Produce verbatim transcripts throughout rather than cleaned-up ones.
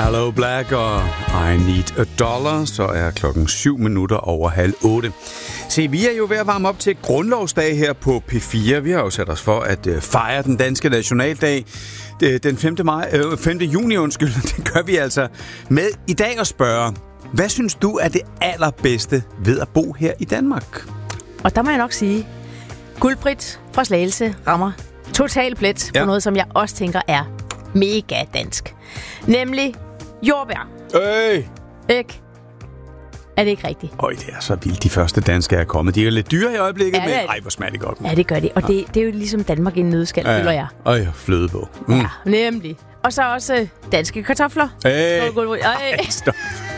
Hello Black og I Need a Dollar. Så er klokken syv minutter over halv otte. Se, vi er jo ved at varme op til grundlovsdag her på P fire. Vi har jo sat os for at uh, fejre den danske nationaldag den femte maj, øh, femte juni, undskyld. Det gør vi altså med i dag og spørge, hvad synes du er det allerbedste ved at bo her i Danmark? Og der må jeg nok sige, Guldbrit fra Slagelse rammer total plet på ja. noget, som jeg også tænker er mega dansk. Nemlig jordbær. Øh! Ikke? Er det ikke rigtigt? Øj, det er så vildt. De første danske er kommet. De er jo lidt dyre i øjeblikket, ja, men ej, hvor smager det godt. Ja, det gør de. Og ja. det, det er jo ligesom Danmark i en nødskal, ja, ja. føler jeg. Øj, fløde på. Mm. Ja, nemlig. Og så også øh, danske kartofler. Hey. Skål, Ej, stop.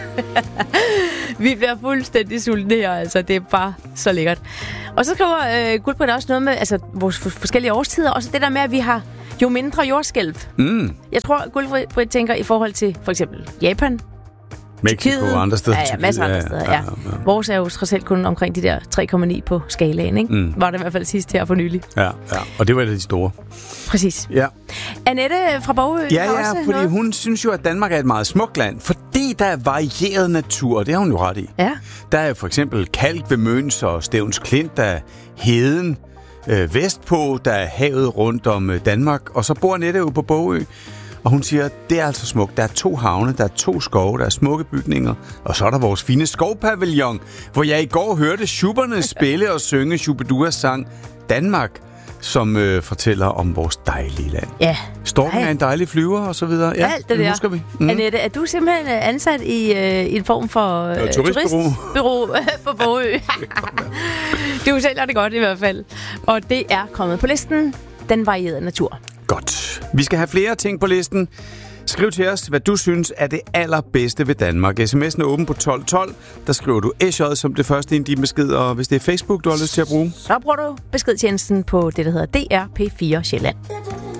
Vi bliver fuldstændig sultne her, altså. Det er bare så lækkert. Og så skriver øh, Guldbrit også noget med altså, vores forskellige årstider. Og så det der med, at vi har jo mindre jordskælv. Mm. Jeg tror, Guldbrit tænker i forhold til for eksempel Japan, Mexico og andre steder. Ja, ja, masser af andre steder, ja. ja, ja. Vores er jo selv kun omkring de der tre komma ni på skalaen, ikke? Mm. Var det i hvert fald sidst her for nylig. Ja, ja. Og det var de store. Præcis. Ja. Annette fra Bogø. Ja, ja, fordi noget. Hun synes jo, at Danmark er et meget smukt land, fordi der er varieret natur, det har hun jo ret i. Ja. Der er for eksempel kalk ved Møns og Stevns Klint, der er heden øh, vestpå, der er havet rundt om øh, Danmark, og så bor Annette jo på Bogø. Og hun siger, det er altså smukt. Der er to havne, der er to skove, der er smukke bygninger. Og så er der vores fine skovpavillon, hvor jeg i går hørte Schuberne spille og synge Shubiduas sang Danmark, som øh, fortæller om vores dejlige land. Ja. Storken er en dejlig flyver, og så videre. Ja, alt det, det der. Husker vi. Mm. Annette, er du simpelthen ansat i, øh, i en form for øh, ja, turistbureau turistbureau på Bogø? Du sælger det godt i hvert fald. Og det er kommet på listen, den varierede natur. Godt. Vi skal have flere ting på listen. Skriv til os, hvad du synes er det allerbedste ved Danmark. sms'en er åben på tolv tolv. Der skriver du S J som det første i din besked, og hvis det er Facebook, du har lyst til at bruge, så bruger du beskedtjenesten på det, der hedder D R P fire Sjælland.